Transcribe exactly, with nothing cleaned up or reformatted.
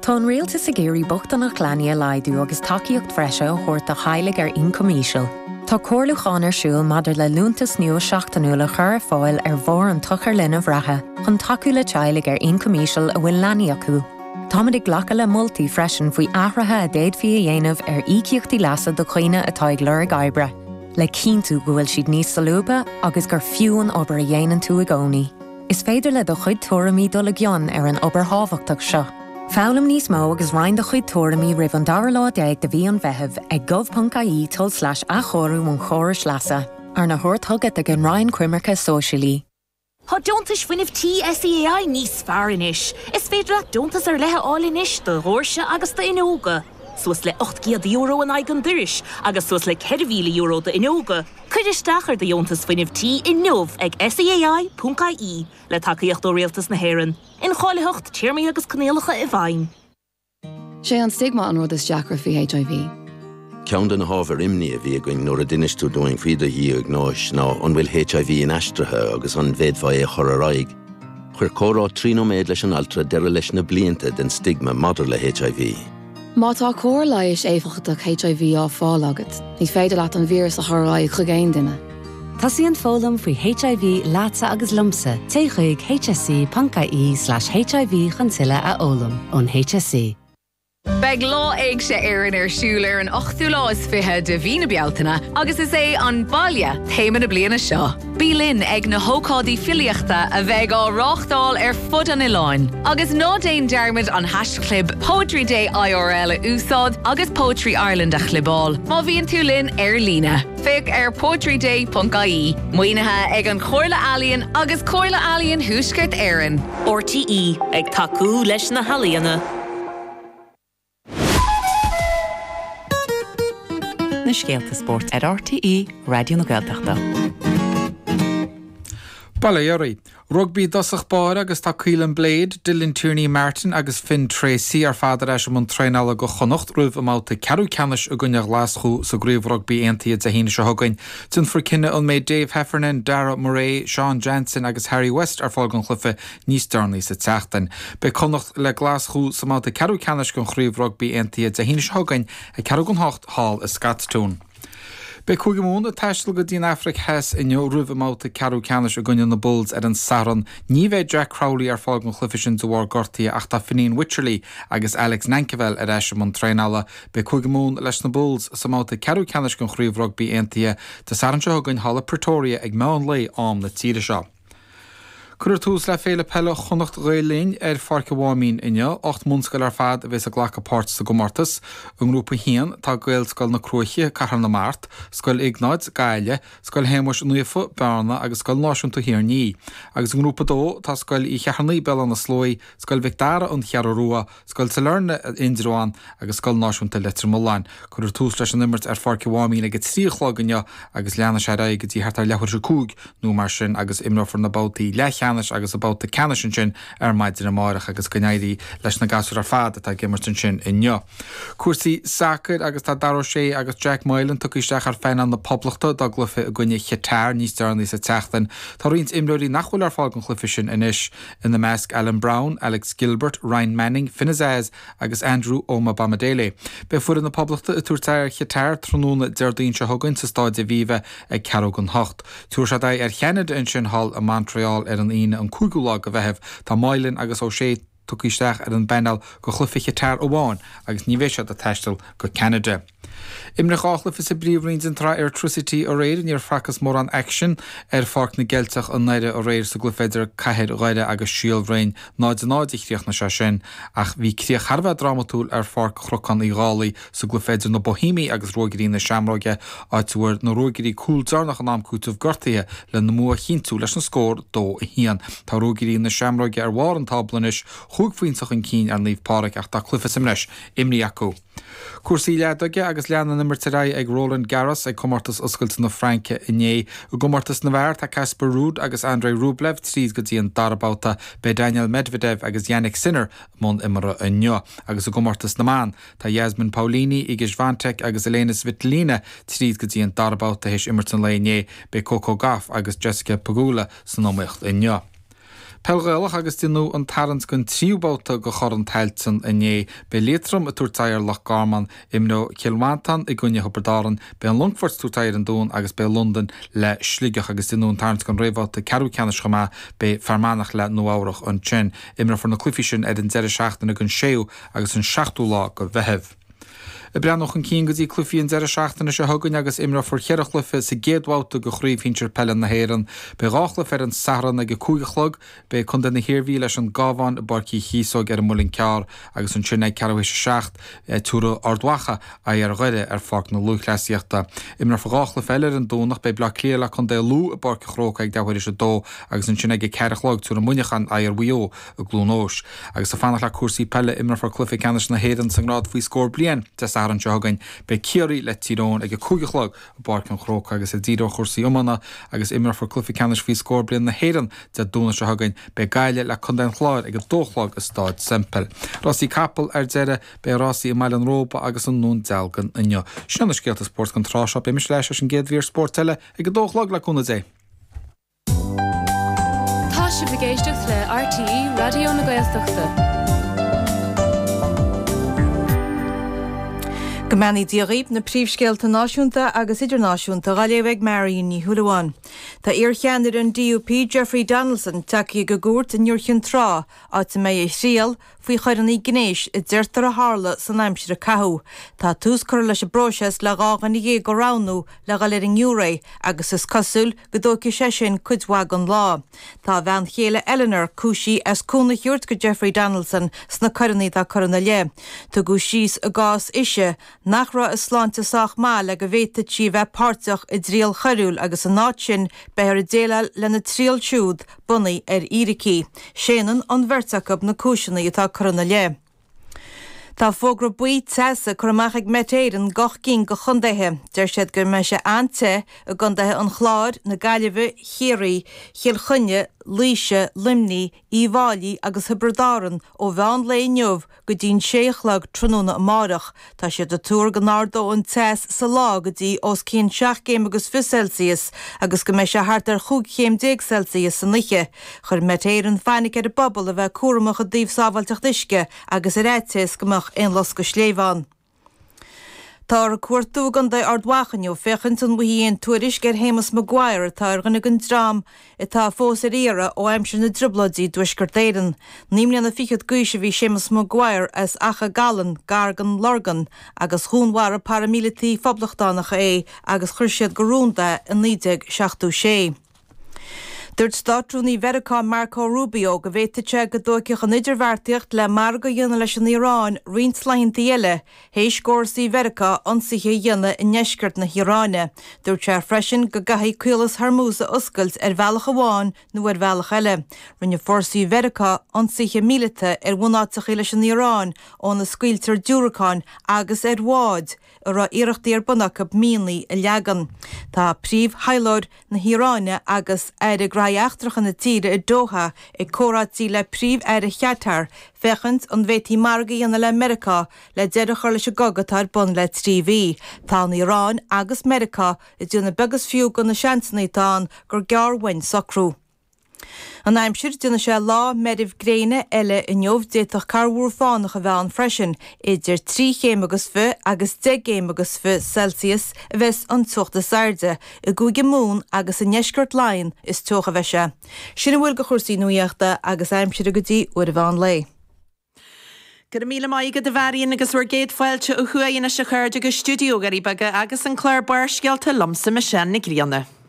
Tá an réaltas sa géirí bochta nach gleanna laidú agus takeíocht freise ó chuirt a chailig ar incomíisiil. Tá cóirlucháin ar siúil madidir le lúntas nua seachtanúla chur fáil ar bhór an tuchar linn a bhreathe chun takeú le teilig ar incomíisiil a bhfuil leanaí acu. Táid ag ghlacha le moltaí freisin faoi ahrathe a déad fí a dhéanamh ar ícíochtaí leasa do chuoine atá ag lur gaibre. Le cíntu go bhfuil siad níos salúba agus gur fiúan obair a dhéanaan tú a gcónaí. Is féidir le do chuid tuairimí dul a gcionn ar an obair hábhachtach seo. Fálam níos mó agus roinn do chuid tuairimí ribh an dara lá déag de bhí an bheitheh ag gov.ie tol slash a chóirú mún chóiris leasa ar na thuirt thugad ag an roinn cuimarcha sóisialí. Tá diontas fuinnimh T S E A I níos fearr inis. Is féidir le diontas ar lethe áil inis do Rórse agus do Inóga. Suas le ocht gcéad euro an aigen duris, agus suas le ceir mhíle euro de Inóga. Cuid isteachar de diontas fuinnimh tí in nómh ag S E A I dot I E le takeíocht ó réaltas na hÉireann. In cháilehocht tíirmí agus cnéalacha i bhain. Sé an stigma an rud is deachar faoi H I V. Ceann den hábhar imní a bhí going nuair a dinistú doing faoide hí ag náis ná an bhfuil H I V in aistrithe agus an bhéadmhaid é chur araig. Chuir córá trínoméid leis an altra deire leis na blianta den stigma madidir le H I V. Má tá cóir leiis éifeachtach H I V á fáil agat, ní féidir leat an vírus a chorráid chugéin duine. Tásíonn fólam faoi H I V lása agus lumsa té chuig H S C dot I E slash H I V chansile a ólam ón H S C. Beg lá ag sé éireann ar siúil ar an ochtú lá is fithe de bhína bealtaine, agus is é an baile théime na bliana seo. Bílinn ag na hócádaí filiachta a bheith á ráchtáil ar fud an iláin. Agus ná déon dearmid an hashtag Poetry Day I R L a úsáid agus Poetry Ireland a chlibáil. Má bhíonn tú linn ar lína. Fic ar poetry day dot I E. Muoinethe ag an Chomhairle Ealaíon agus Chomhairle Ealaíon thuaisceart éireann. R T E ag takeú leis na halaíonna. Na Scéalta Sport ar R T E Radio na Gaeltachta. Balayorí. Rugby dosach bar agus tá Keelan Blade, Dylan Tierney Martin agus Finn Tracy ar fadar eis am an treinala go chonocht rúh amáta cearú ceannis a gunneach láschú sa gríomh rugby aontaíad a híine se thugain. Tún for cinenne an méid Dave Heffernan, Dara Murray, Sean Jansen agus Harry West ar fáil an chlufa níos darnaí sa teachtain. Be conocht le glaschú sa máta cearú ceannis gon chríomh rugby aontaíad a híine se thugain a cearú gon hocht hall a Scatstone. Be chuigeamón a teistil go dtíon Afric hes in neo rúh amáta cearú ceannis a gunnean na Bulls ar an Saran. Ní bheith Jack Crowley ar fáil an chlufa sin do bhar gortaí ach tá Finneen Wycherley agus Alex Nankerville ar eis am an treinala. Be chuigeamón leis na Bulls sa máta cearú ceannis gon chríomh rugby aontaithe tá Saran seo gon Halla Pretoria ag meán lei am na tíre seo. Cuir tús le féle pelle chonacht réilín ar farce bhámín inne, ocht munscail ar fad a bheits a ghlacha páirt sa gomartas, an grúpa hían tá gail scoil na Cruache Carran na Mart, scoil Ignáid Gaile, scoil Héimeas Nuafa Bearna agus scoil Náisiúnta Hiarní. Agus an grúpa dó tá scoil i Chearnaí Bella na Slói, scoil Victara an Cheararúa, scoil Salerna Indruáin agus scoil Náisiúnta Leitrimolain. Cuir tús leis an nimmert ar farce bhámín ag tríchlaganne agus leanna sé ra go dtí hartar lechar se cúg nó mar sin agus imráfar na bátaí lech agus about the canis sin ar maid in amárach agus gnéirí leis na gasú ar fad atá gimartin sin inneo. Cuasaí sacr agus tá Darragh Shea agus Jack Moylan tuc isteach ar féin an na poblachta do glufa a gunne chetar níos darnaí sa teachtain. Tá rins imróí nachhfuil ar fáil an chlufa sin inis in the measc Alan Brown, Alex Gilbert, Ryan Manning, Finnezaz agus Andrew Oma Bamadele. Be fuair na poblachta a túirteir chetar tróna deirdaín se thugann sa stáide bhíve ag Carrogan Hocht. Túair se ar cheanad in sin hall a Montreal ar an ine an cúgulá go bheitheh tá Moylan agus ó sé tucisteach ar an benal go chlufiche tar ó bháin agus ní bhéise a teistil go Canada. Imre gáchla fis a bríomhrín an tra electricity ó réir níor fracas mór an action ar farc na gelteach an naide ó réir sa glufeidir caihead réide agus síolhréin náid a náid ichríoch na se sin ach bhí críoch Harbheith dramatúil ar farc chrochan í gálaí sa glufeidir na Bohími agus rógirí na Seamróige áitúir na rógirí cúldarnach an amcútah gortaithe le na mua chinú leis na scór dó a hían. Tá rógirí na Seamróige ar bhar an tablanis chuig faointeach an cín ar níomh páric ach tá clufa simreis imní acu. Cuasaí leadoige agus leanna na martirai ag Roland Garros ag comórtas oscailte na Franke inné a gomórtas na bhar tá Casper Ruud agus Andrei Rublev tríd go dtí an darabáta be Daniel Medvedev agus Yannick Sinner món imara inneo agus a gomórtas na man tá Yasmin Paolini, Iga Swiatek agus Elena Svitolina tríd go dtí an darabáta héis imirtan le inné be Coco Gauff agus Jessica Pegula san nóimeacht inneo. Pelghalach agus dínú an tarans gon tríúbáta go chor an teiltsan iné be létrum a túrtair lech garman imno Kilmantan i gunne hobardaran be an Longfort túrtair an dún agus be London le sligach agus dínú an tarans gon réhvat a carú ceannis chama be farmanach le nuárach an tsin imra for na clufisin ed an zere seachtain a gon séu agus an seachtú lá go bhehef. I brean noch an cín gotí clufiíon zere seachtainna se thugann agus imra for cheirechlufe sa géadháta go chríomh hintir pellan na héan, be ráchla fer an saran ag cúigechlog, be chun den na hirhí leis an gábhain barcí hísog ar an mullin cear agus an sinna cearhé seacht túra ardwacha a ar ghuiide ar fach na luchleíochta. Imra for ráchla fellir an dúnach be bla cléala chun de lú a barci chróca ag dehair se dó agus an sinna ceirichlog túra muinechan a ar bhuió a glúnós. Agus a fannach le cuasaí pelle imra for clufi canis na héan san grád faoi scór blian an segain be ciarí le tírón ag cúigechlog a barcan chróca agus a ddíro chósaí umana agus imar for clufi canis fí scór blian na héan de dúna se hagain be gaiile le chun den chláir ag dóchlog a stáid sempel. Rosí capel ar deire be rásí i meile an rópa agus an nún dealgan inne. Sinna scéalt a sport gan tráseo be mis leis an géad vír sportile ag dóchlog le cúna dé. Tá si bhgéisteach le R T E Radio na Gaeltachta. Gomani diaríb na príomhscéalta náisiúnta agus idirnáisiúnta galéimh Marion ní Thualaháin. Tá iarcheannar an D U P Jeffrey Donaldson takeí go gúirt in Iorchin Trá áta mé é síal faoi chuireannaí gnéis i ddeirtar a hála san aimsir a cathú. Tá tús chur leis a broses le gágan i dhé go ránú le galéiring Newray agus is cosúil go dóci sé sin cuidhhaig an lá. Tá bhean chéile Eleanor cúsí as cúna thiúirt go Jeffrey Donaldson sna chuireannaí dá chuireanna le. Tá go síos a gás ise nach ra is sláinte sách má le go bhéta tí bheith páirteach i dríal choirúil agus an náit sin bear a déile le na tríal siúd bunaí ar Iricí. Séanan an bhirrteach na cúiseanna atá chuireanna le. Tá fógra buí tesa chuach ag metéiran gach cín go chundaithe, deir siad gur me se ante a gundaithe an chláir na gaiileheh chéirí, chéal chunne, líise, limní, íháilí agus hibredáran ó bhean léinneomh go dín séchlag tróna amárach. Tá siad a túr go nádó an tes sa lá go dtí os cín seach céim agus fi Celsius agus go me se hart ar chúg chéim déag Celsius san niche. Chur metéiran fannig ar a bobbal a bheith cuaramach a díomh sábhailteach disce agus ar éitis gomach in las go sléimhán. Tá a cuairtú gan da ardwachanniu fechant an bhuiíon tuairis gur Hémas Maguire tá ar ganna gan drám i tá fós ar éire ó aimsir na dribladí dúisgur déiran. Nímlíon na fichiad gúise bhí Séamus Maguire as acha galan gargan lorgan agus chúnhhar a paramilití foblachtánacha é agus chuirsiad gorúnda in nídeag seachtú sé. Dúirt státrúnaí Vericá Marco Rubio go bhhéiteite go dóiciach an idirhharrtaíocht le mar go dhéanana leis an Iorán riont leithanta eile, hééis scóirsaí Vericá ionsaithe dhéanana i neisceart na Hiráine. Dúirt sé freisin go gaithí cuilas Harmúsa oscailt ar bhealach amháin nó ar bhealach eile. Rinne fórsaí Vericá ionsaithe mílite ar bhunáteach leis an Iorán ó na scailtear dúracáin agus ar bháid ar a iirechtaí ar bunach mínaí a leagan. Tá príomh heileáid na Hiráine agus ar a graíachtrach an na tíre i Doha i córátí le príomh ar a cheatar fechant an bhétí margaí anna le America le deireachar leis a gogatar bun le tríhí. Tá na Irán agus America i dúna begus fiú go na seansannaí tá gur gearhain sacrú. An aimsir duna sé lá medibh gréine eile i neomh déach carhúr fánach a bheith an freisin idir trí chéim agus fi agus de céim agus fi Celsius a bheits an tuachta sairde i gúige mún agus a neisceart lainn is tuach a bheise. Sinna bhfuil go chósaí nuíochta agus aimsir a gotí uair a bhean lei. Gur míle maigad de bharíonn agus bhar géad fáilte ó chuaíonna se chuirde go stúdió garí baga agus an chláir bar scealta lomsa me sin na gríanna.